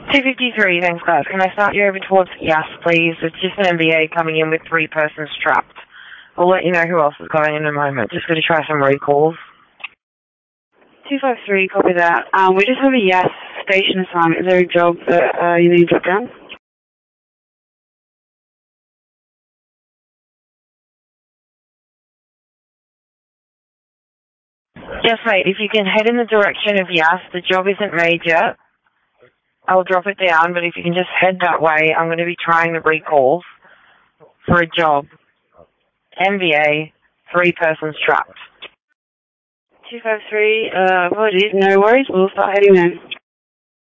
253, thanks guys. Can I start you over towards Yes, please? It's just an MBA coming in with 3 persons trapped. I'll let you know who else is going in a moment. Just going to try some recalls. 253, copy that. We just have a Yes station assignment. Is there a job that you need to drop down? Yes, mate, if you can head in the direction of Yes, the job isn't made yet. I'll drop it down, but if you can just head that way, I'm going to be trying the recalls for a job. MBA, 3 persons trapped. 253, apologies, no worries, we'll start heading then.